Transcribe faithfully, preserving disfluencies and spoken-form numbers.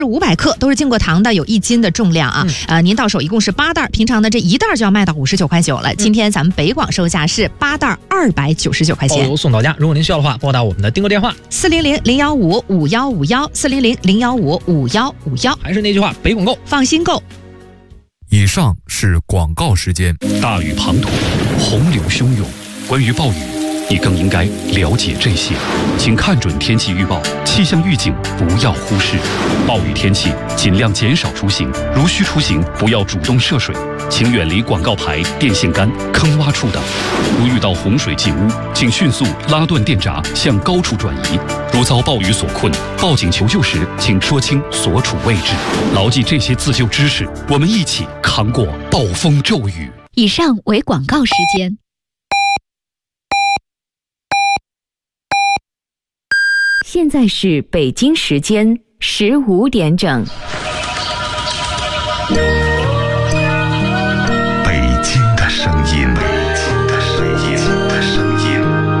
五百克，都是进过糖的，有一斤的重量啊。嗯、呃，您到手一共是八袋，平常呢这一袋就要卖到五十九块九了。嗯、今天咱们北广售价是八袋二百九十九块钱， 包邮送到家。如果您需要的话，拨打我们的订购电话四零零零幺五五幺五幺四零零零幺五五幺五幺。 还是那句话，北广购， 放心购。 以上是广告时间。 大雨滂沱，洪流汹涌，关于暴雨，你更应该了解这些，请看准天气预报，气象预警不要忽视。暴雨天气尽量减少出行，如需出行不要主动涉水，请远离广告牌、电线杆、坑洼处等。如遇到洪水进屋，请迅速拉断电闸，向高处转移。如遭暴雨所困，报警求救时，请说清所处位置。牢记这些自救知识，我们一起扛过暴风骤雨。 以上为广告时间。现在是北京时间十五点整。